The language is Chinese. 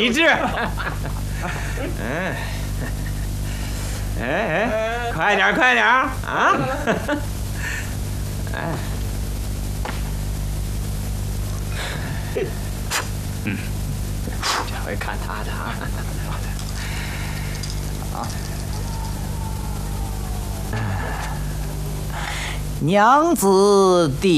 理智。快点啊！这回看他的娘子